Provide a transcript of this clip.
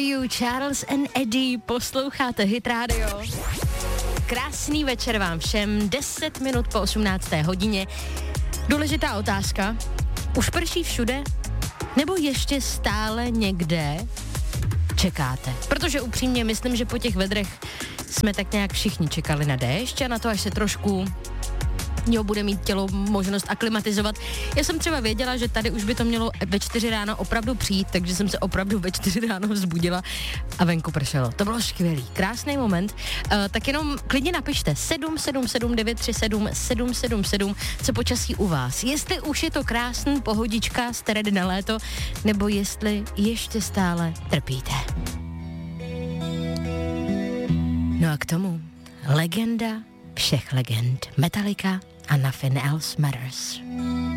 You, Charles and Eddie, posloucháte Hit Radio. Krásný večer vám všem, 10 minut po 18. hodině. Důležitá otázka, už prší všude? Nebo ještě stále někde čekáte? Protože upřímně myslím, že po těch vedrech jsme tak nějak všichni čekali na déšť a na to, až se trošku bude mít tělo možnost aklimatizovat. Já jsem třeba věděla, že tady už by to mělo ve 4 ráno opravdu přijít, takže jsem se opravdu ve 4 ráno vzbudila a venku pršelo. To bylo skvělý, krásný moment. Tak jenom klidně napište 777 937 777, co počasí u vás. Jestli už je to krásný, pohodička, jste ready na léto, nebo jestli ještě stále trpíte. No a k tomu legenda všech legend. Metallica a Nothing Else Matters.